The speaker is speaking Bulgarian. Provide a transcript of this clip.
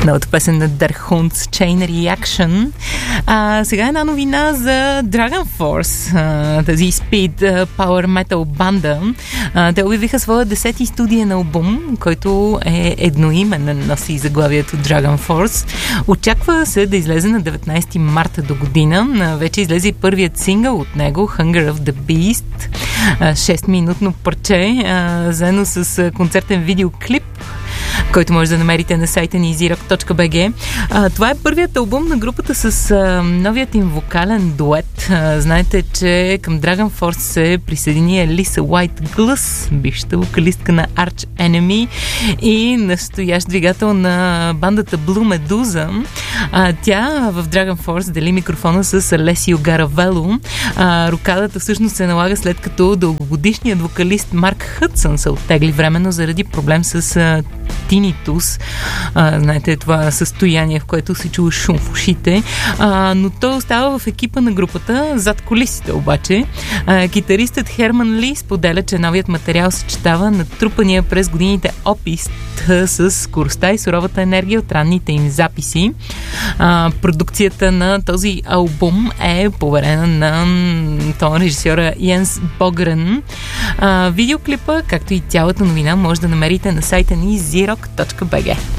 новата песен на Der Hunds Chain Reaction. Сега една новина за Dragon Force, тази Speed Power Metal банда. Те обявиха своя 10-ти студиен албум, който е едноименен, носи заглавието Dragon Force. Очаква се да излезе на 19 марта до година. Вече излезе и първият сингъл от него, Hunger of the Beast, 6-минутно парче, заедно с концертен видеоклип, който може да намерите на сайта ни easyrock.bg. Това е първият албум на групата с новият им вокален дует. Знаете, че към Dragon Force се присъедини Елиса Уайт-Глъс, бившата вокалистка на Arch Enemy и настоящ двигател на бандата Blue Medusa. Тя в Dragon Force дели микрофона с Алесио Гаравело. Рокадата всъщност се налага след като дългогодишният вокалист Марк Хъдсън се оттегли временно заради проблем с тинитус. Знаете, това състояние, в което се чува шум в ушите. Но той остава в екипа на групата, зад кулисите обаче. Китаристът Херман Ли споделя, че новият материал съчетава натрупания през годините опит с скоростта и суровата енергия от ранните им записи. Продукцията на този албум е поверена на тон режисьора Йенс Богрен. Видеоклипа, както и цялата новина, може да намерите на сайта ни easyrock.bg.